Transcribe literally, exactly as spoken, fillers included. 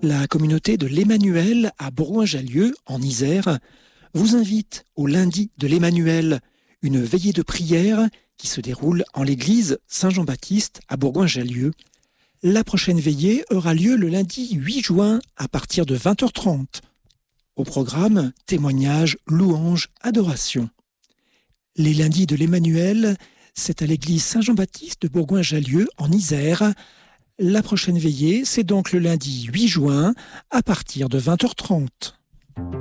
La communauté de l'Emmanuel à Bourgoin-Jallieu, en Isère, vous invite au lundi de l'Emmanuel, une veillée de prière qui se déroule en l'église Saint-Jean-Baptiste à Bourgoin-Jallieu. La prochaine veillée aura lieu le lundi huit juin à partir de vingt heures trente. Au programme, témoignages, louanges, adoration. Les lundis de l'Emmanuel, c'est à l'église Saint-Jean-Baptiste de Bourgoin-Jallieu en Isère. La prochaine veillée, c'est donc le lundi huit juin à partir de vingt heures trente.